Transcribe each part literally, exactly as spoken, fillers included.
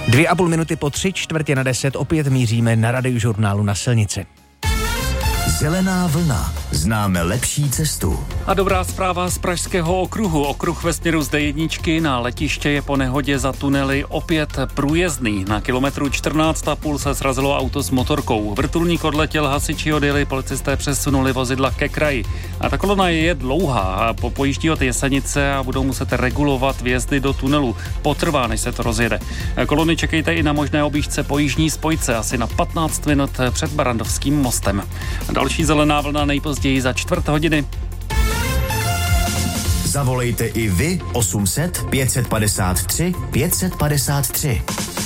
Dvě a půl minuty po tři čtvrtě na deset opět míříme na Radiožurnálu na silnici. Zelená vlna. Známe lepší cestu. A dobrá zpráva z Pražského okruhu. Okruh ve směru z dé jedna na letiště je po nehodě za tunely opět průjezdný. Na kilometru čtrnáct a půl se srazilo auto s motorkou. Vrtulník odletěl, hasiči odjeli, policisté přesunuli vozidla ke kraji. A ta kolona je dlouhá a pojíždí od Jesenice a budou muset regulovat vjezdy do tunelu. Potrvá, než se to rozjede. Kolony čekejte i na možné objížďce po jižní spojce asi na patnáct minut před Barrandovským mostem. Další zelená vlna nejpozději za čtvrt hodiny. Zavolejte i vy osm set pět padesát tři pět padesát tři.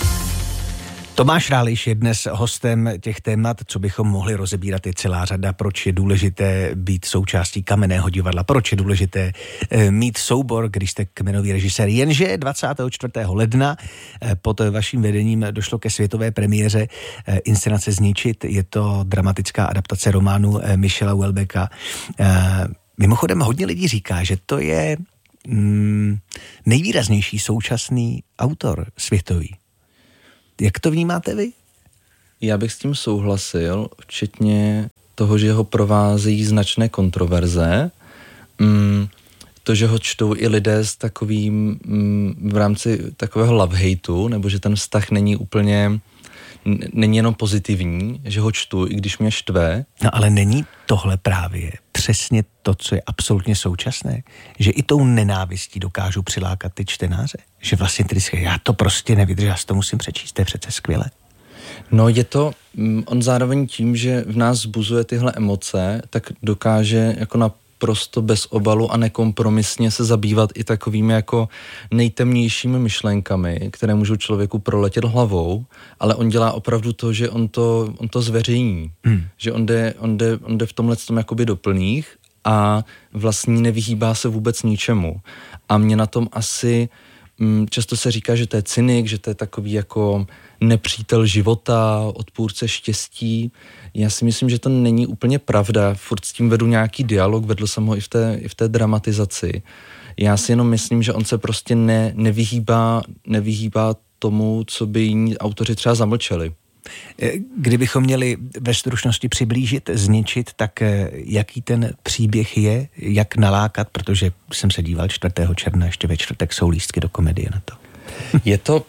Tomáš Ráliš je dnes hostem těch témat, co bychom mohli rozebírat, je celá řada, proč je důležité být součástí Kamenného divadla, proč je důležité e, mít soubor, když jste kmenový režisér. Jenže dvacátého čtvrtého ledna e, pod vaším vedením došlo ke světové premiéře e, inscenace Zničit. Je to dramatická adaptace románu e, Michela Houellebecqa. E, mimochodem hodně lidí říká, že to je mm, nejvýraznější současný autor světový. Jak to vnímáte vy? Já bych s tím souhlasil, včetně toho, že ho provázejí značné kontroverze. Mm, to, že ho čtou i lidé s takovým, mm, v rámci takového love-hateu, nebo že ten vztah není úplně, n- není jenom pozitivní, že ho čtu, i když mě štve. No ale není tohle právě přesně to, co je absolutně současné? Že i tou nenávistí dokážu přilákat ty čtenáře? Že vlastně ty říkají, já to prostě nevydržím, já si to musím přečíst, to je přece skvělé. No je to, on zároveň tím, že v nás vzbuzuje tyhle emoce, tak dokáže jako naprosto bez obalu a nekompromisně se zabývat i takovými jako nejtemnějšími myšlenkami, které můžou člověku proletět hlavou, ale on dělá opravdu to, že on to, on to zveřejní, hmm. že on jde, on, jde, on jde v tomhle tom jakoby doplních a vlastně nevyhýbá se vůbec ničemu. A mě na tom asi často se říká, že to je cynik, že to je takový jako nepřítel života, odpůrce štěstí. Já si myslím, že to není úplně pravda. Furt s tím vedu nějaký dialog, vedl jsem ho i v té, i v té dramatizaci. Já si jenom myslím, že on se prostě ne, nevyhýbá, nevyhýbá tomu, co by jiní autoři třeba zamlčeli. Kdybychom měli ve stručnosti přiblížit, zničit, tak jaký ten příběh je, jak nalákat, protože jsem se díval čtvrtého června, ještě ve čtvrtek jsou lístky do komedie na to. Je to,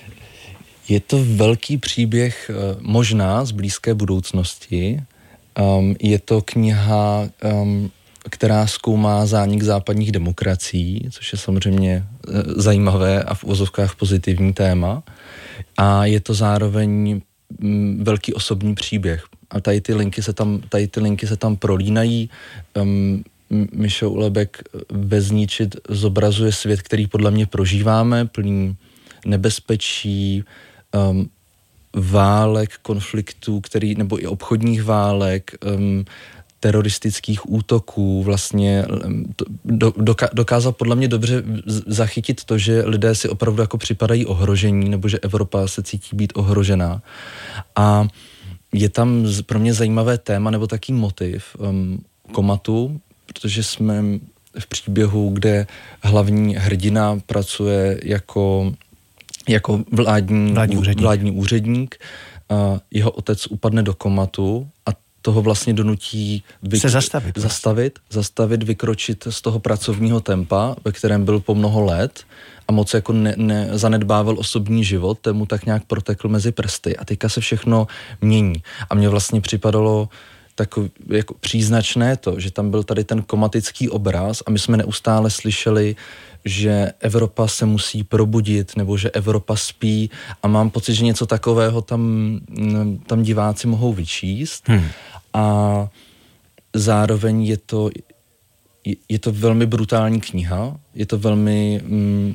je to velký příběh možná z blízké budoucnosti. Um, je to kniha, um, která zkoumá zánik západních demokracií, což je samozřejmě zajímavé a v uvozovkách pozitivní téma. A je to zároveň velký osobní příběh. A tady ty linky se tam, tady ty linky se tam prolínají. Um, Michel Houellebecq ve Zničit zobrazuje svět, který podle mě prožíváme, plný nebezpečí, um, válek, konfliktů, který, nebo i obchodních válek, um, teroristických útoků, vlastně do, doka, dokázal podle mě dobře zachytit to, že lidé si opravdu jako připadají ohrožení, nebo že Evropa se cítí být ohrožená. A je tam pro mě zajímavé téma, nebo taký motiv um, komatu, protože jsme v příběhu, kde hlavní hrdina pracuje jako, jako vládní, vládní úředník. Vládní úředník. A jeho otec upadne do komatu a toho vlastně donutí vy... se zastavit. Zastavit, zastavit, vykročit z toho pracovního tempa, ve kterém byl po mnoho let a moc jako ne, ne, zanedbával osobní život, ten mu tak nějak protekl mezi prsty a teďka se všechno mění. A mně vlastně připadalo takový jako příznačné to, že tam byl tady ten komatický obraz a my jsme neustále slyšeli, že Evropa se musí probudit, nebo že Evropa spí a mám pocit, že něco takového tam, tam diváci mohou vyčíst. Hmm. A zároveň je to, je, je to velmi brutální kniha, je to velmi, um,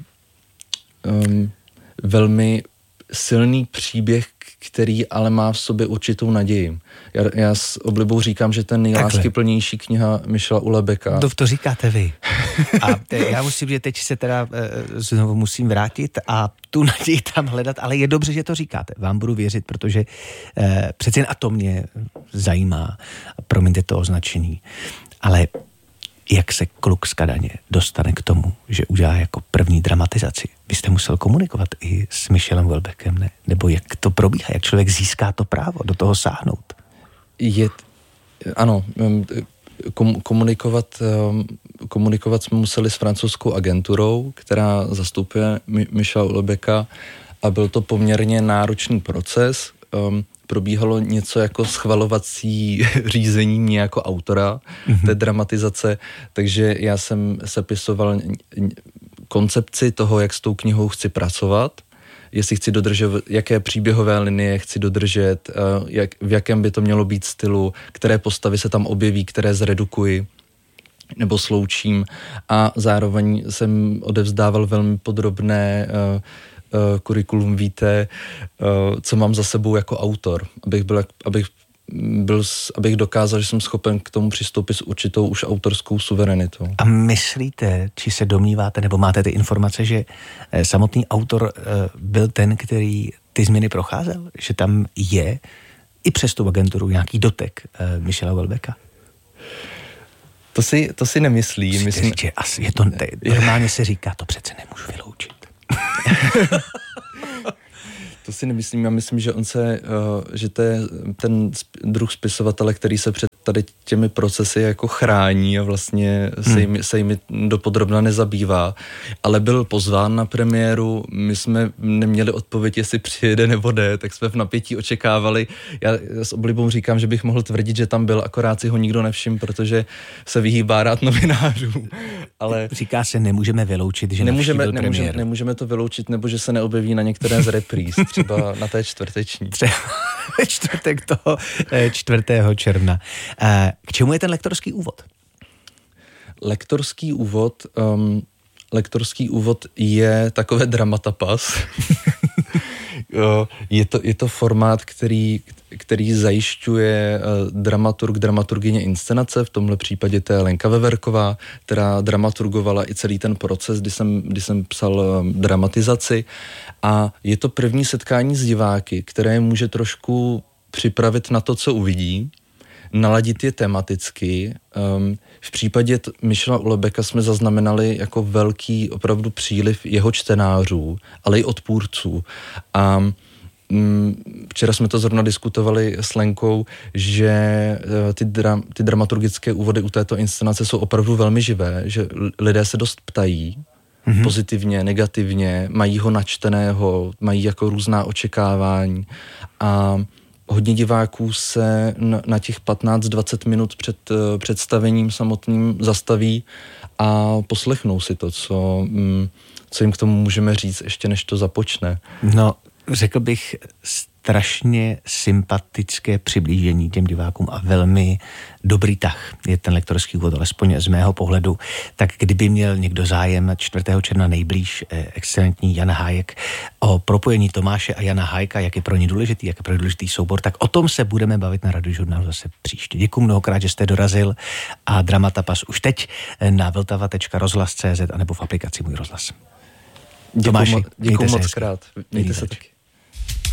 um, velmi silný příběh, který ale má v sobě určitou naději. Já, já s oblibou říkám, že ten nejláskyplnější kniha Michela Houellebecqa. To, to říkáte vy. A te, já musím, že teď se teda e, znovu musím vrátit a tu naději tam hledat, ale je dobře, že to říkáte. Vám budu věřit, protože e, přece jen a to mě zajímá. Promiňte to označení. Ale Jak se kluk z Kadaně dostane k tomu, že udělá jako první dramatizaci? Vy jste musel komunikovat i s Michelem Houellebecqem, ne? Nebo jak to probíhá? Jak člověk získá to právo do toho sáhnout? Je, ano, komunikovat, komunikovat jsme museli s francouzskou agenturou, která zastupuje Michela Houellebecqa, a byl to poměrně náročný proces. Probíhalo něco jako schvalovací řízení mě jako autora mm-hmm. té dramatizace, takže já jsem sepisoval koncepci toho, jak s tou knihou chci pracovat, jestli chci dodržet, jaké příběhové linie chci dodržet, jak, v jakém by to mělo být stylu, které postavy se tam objeví, které zredukuji nebo sloučím, a zároveň jsem odevzdával velmi podrobné uh, kurikulum víte, co mám za sebou jako autor, abych byl, abych byl, abych dokázal, že jsem schopen k tomu přistoupit s určitou už autorskou suverenitou. A myslíte, či se domníváte, nebo máte ty informace, že samotný autor byl ten, který ty změny procházel? Že tam je i přes tu agenturu nějaký dotek Michela Houellebecqa? To si, to si nemyslím. Myslím, že asi je to, normálně se říká, to přece nemůžu vyloučit. To si nemyslím, já myslím, že on se, uh, že to je ten druh spisovatele, který se před tady těmi procesy jako chrání a vlastně hmm. se, jimi, se jimi dopodrobna nezabývá, ale byl pozván na premiéru, my jsme neměli odpověď, jestli přijede nebo ne, tak jsme v napětí očekávali. Já s oblibou říkám, že bych mohl tvrdit, že tam byl, akorát si ho nikdo nevšiml, protože se vyhýbá rád novinářů. Ale říká se, nemůžeme vyloučit, že nemůžeme, nemůžeme, nemůžeme to vyloučit, nebo že se neobjeví na některé z repríz, třeba na té čtvrteční. Třeba čtvrtek toho čtvrtého června. K čemu je ten lektorský úvod? Lektorský úvod, um, lektorský úvod je takové dramatapas. je, to, je to formát, který, který zajišťuje uh, dramaturg, dramaturgyně inscenace, v tomhle případě to je Lenka Veverková, která dramaturgovala i celý ten proces, kdy jsem, kdy jsem psal um, dramatizaci, a je to první setkání s diváky, které může trošku připravit na to, co uvidí, naladit je tematicky. Um, v případě t- Michela Houellebecqa jsme zaznamenali jako velký opravdu příliv jeho čtenářů, ale i odpůrců. A um, včera jsme to zrovna diskutovali s Lenkou, že uh, ty, dra- ty dramaturgické úvody u této inscenace jsou opravdu velmi živé, že l- lidé se dost ptají, mm-hmm. pozitivně, negativně, mají ho načteného, mají jako různá očekávání, a hodně diváků se na těch patnáct dvacet minut před představením samotným zastaví a poslechnou si to, co, co jim k tomu můžeme říct, ještě než to započne. No, řekl bych, strašně sympatické přiblížení těm divákům a velmi dobrý tah je ten lektorský úvod, alespoň z mého pohledu. Tak kdyby měl někdo zájem čtvrtého června nejblíž, eh, excelentní Jan Hájek, o propojení Tomáše a Jana Hájka, jak je pro ně důležitý, jak je pro ně důležitý soubor, tak o tom se budeme bavit na Radiožurnálu zase příště. Děkuji mnohokrát, že jste dorazil, a Dramatapas už teď na vltava tečka rozhlas tečka cé zet anebo v aplikaci Můj rozhlas. Děkuji moc krát. Mějte se taky.